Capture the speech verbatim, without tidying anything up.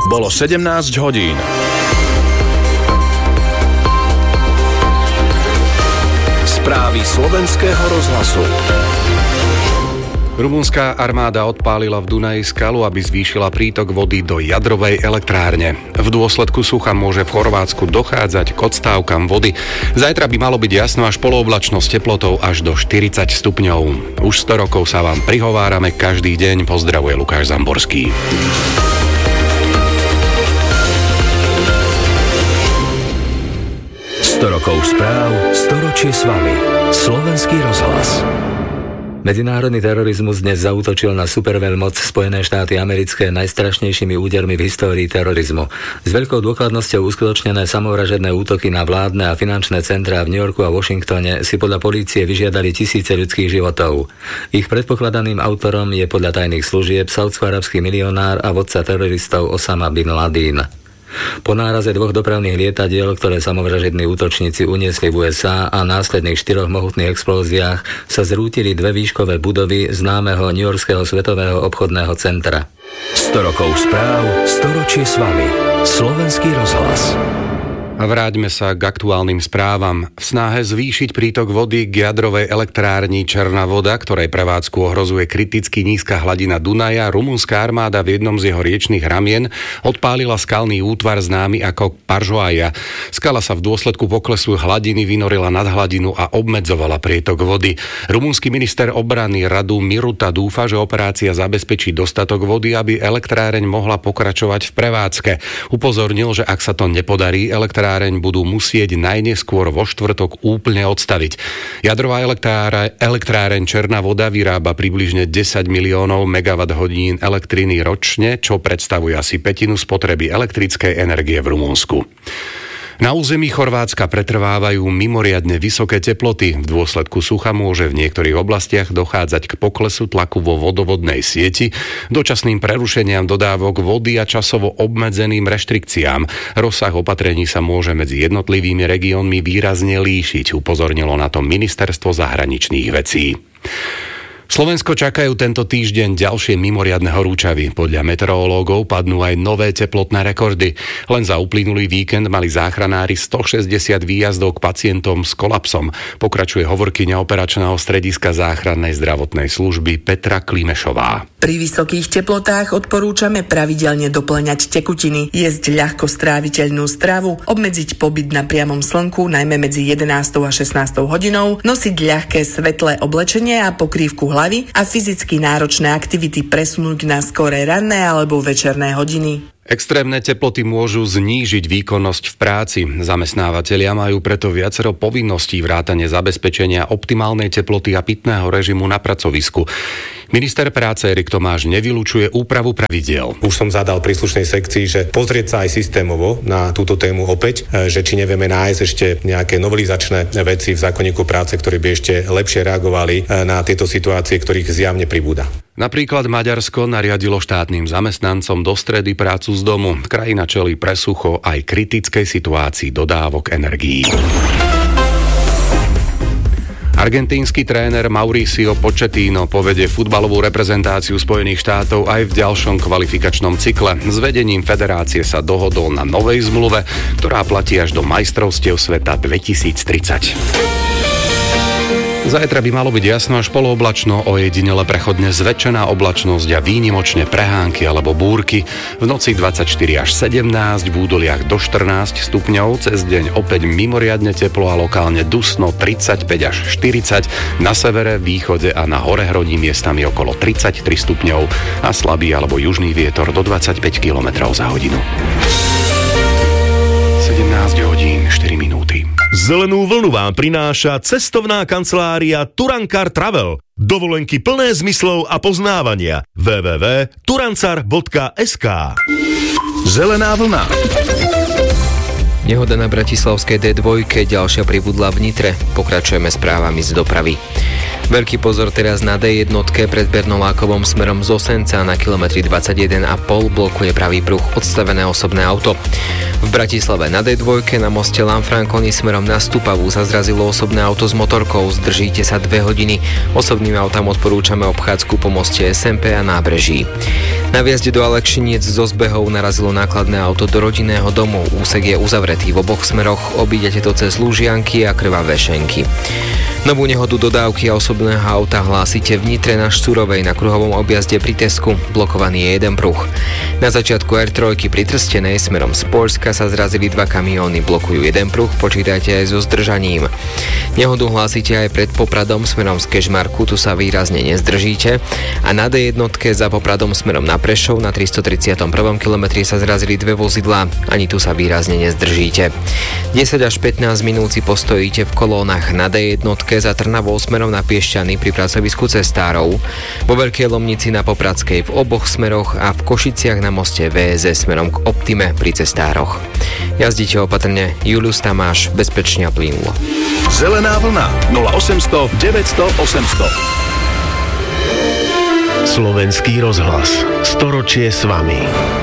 Bolo sedemnásť hodín. Správy slovenského rozhlasu. Rumunská armáda odpálila v Dunaji skalu, aby zvýšila prítok vody do jadrovej elektrárne. V dôsledku sucha môže v Chorvátsku dochádzať k odstávkam vody. Zajtra by malo byť jasno až polooblačno s teplotou až do štyridsať stupňov. Už sto rokov sa vám prihovárame každý deň. Pozdravuje Lukáš Zamborský. sto rokov správ, storočie s vami. Slovenský rozhlas. Medzinárodný terorizmus dnes zaútočil na superveľmoc Spojené štáty americké najstrašnejšími údermi v histórii terorizmu. S veľkou dôkladnosťou uskutočnené samovražedné útoky na vládne a finančné centrá v New Yorku a Washingtone si podľa polície vyžiadali tisíce ľudských životov. Ich predpokladaným autorom je podľa tajných služieb saúdsko-arabský milionár a vodca teroristov Osama bin Ladín. Po náraze dvoch dopravných lietadiel, ktoré samovražední útočníci uniesli v ú es á a následných štyroch mohutných explóziách sa zrútili dve výškové budovy známeho newyorského svetového obchodného centra. sto rokov správ, storočie s vami. Slovenský rozhlas. A vráťme sa k aktuálnym správam. V snahe zvýšiť prítok vody k jadrovej elektrárni Černá voda, ktorej prevádzku ohrozuje kriticky nízka hladina Dunaja, rumunská armáda v jednom z jeho riečnych ramien odpálila skalný útvar známy ako Paržoaja. Skala sa v dôsledku poklesu hladiny vynorila nad hladinu a obmedzovala prietok vody. Rumunský minister obrany Radu Miruta dúfa, že operácia zabezpečí dostatok vody, aby elektráreň mohla pokračovať v prevádzke. Upozornil, že ak sa to nepodarí, elektráreň budú musieť najneskôr vo štvrtok úplne odstaviť. Jadrová elektráreň Černá voda vyrába približne desať miliónov megawatt hodín elektriny ročne, čo predstavuje asi pätinu spotreby elektrickej energie v Rumunsku. Na území Chorvátska pretrvávajú mimoriadne vysoké teploty. V dôsledku sucha môže v niektorých oblastiach dochádzať k poklesu tlaku vo vodovodnej sieti, dočasným prerušeniam dodávok vody a časovo obmedzeným reštrikciám. Rozsah opatrení sa môže medzi jednotlivými regiónmi výrazne líšiť, upozornilo na to Ministerstvo zahraničných vecí. Slovensko čakajú tento týždeň ďalšie mimoriadne horúčavy. Podľa meteorológov padnú aj nové teplotné rekordy. Len za uplynulý víkend mali záchranári stošesťdesiat výjazdov k pacientom s kolapsom. Pokračuje hovorkyňa operačného strediska záchrannej zdravotnej služby Petra Klimešová. Pri vysokých teplotách odporúčame pravidelne dopĺňať tekutiny, jesť ľahko stráviteľnú stravu, obmedziť pobyt na priamom slnku, najmä medzi jedenástou a šestnástou hodinou, nosiť ľahké svetlé oblečenie a pokrývku hlavy a fyzicky náročné aktivity presunúť na skoré ranné alebo večerné hodiny. Extrémne teploty môžu znížiť výkonnosť v práci. Zamestnávatelia majú preto viacero povinností vrátane zabezpečenia optimálnej teploty a pitného režimu na pracovisku. Minister práce Erik Tomáš nevylučuje úpravu pravidiel. Už som zadal príslušnej sekcii, že pozrieť sa aj systémovo na túto tému opäť, že či nevieme nájsť ešte nejaké novelizačné veci v zákonníku práce, ktoré by ešte lepšie reagovali na tieto situácie, ktorých zjavne pribúda. Napríklad Maďarsko nariadilo štátnym zamestnancom do stredy prácu z domu. Krajina čelí presucho aj kritickej situácii dodávok energií. Argentínsky tréner Mauricio Pochettino povedie futbalovú reprezentáciu Spojených štátov aj v ďalšom kvalifikačnom cykle. S vedením federácie sa dohodol na novej zmluve, ktorá platí až do majstrovstiev sveta dvetisíctridsať. Zajtra by malo byť jasno až polooblačno, ojedinele prechodne zväčšená oblačnosť a výnimočne prehánky alebo búrky. V noci dvadsaťštyri až sedemnásť, v údoliach do štrnásť stupňov, cez deň opäť mimoriadne teplo a lokálne dusno tridsaťpäť až štyridsať, na severe, východe a na horehroní miestami okolo tridsaťtri stupňov a slabý alebo južný vietor do dvadsaťpäť kilometrov za hodinu. sedemnásť hodín štyri minúty. Zelenú vlnu vám prináša cestovná kancelária Turankar Travel. Dovolenky plné zmyslov a poznávania. w w w bodka turancar bodka es ká. Zelená vlna. Nehoda na bratislavskej dé dva, ďalšia pribudla v Nitre. Pokračujeme správami z dopravy. Veľký pozor teraz na dé jednotke pred Bernolákovom smerom z Osenca na kilometri dvadsaťjeden a pol blokuje pravý pruh odstavené osobné auto. V Bratislave na dé dva na moste Lanfranconi smerom na Stupavu sa zrazilo osobné auto s motorkou. Zdržíte sa dve hodiny. Osobným autám odporúčame obchádzku po moste es em pé a Nábreží. Na vjazde do Alekšiniec zo zbehov narazilo nákladné auto do rodinného domu. Úsek je uzavretý v oboch smeroch. Obídete to cez Lužianky a Krvavé Šenky. Novú nehodu dodávky a osobného auta hlásite v Nitre na Štúrovej na kruhovom objazde pri Tesku. Blokovaný je jeden pruh. Na začiatku er tri pri Trstenej smerom z Poľska sa zrazili dva kamióny. Blokujú jeden pruh, počítajte aj so zdržaním. Nehodu hlásite aj pred Popradom smerom z Kežmarku, tu sa výrazne nezdržíte. A na dé jednotke za Popradom smerom na Prešov na tristotridsiatom prvom kilometri sa zrazili dve vozidlá. Ani tu sa výrazne nezdržíte. desať až pätnásť minút si postojíte v kolónach na dé jednotke za Trnavou smerom na Piešťany pri pracovisku cestárov, vo Veľkej Lomnici na Popradskej v oboch smeroch a v Košiciach na moste vé es es smerom k Optime pri cestároch. Jazdite opatrne. Julius Tamáš, bezpečne a plynulo. Zelená vlna nula osemsto deväťsto osemsto. Slovenský rozhlas. Storočie s vami.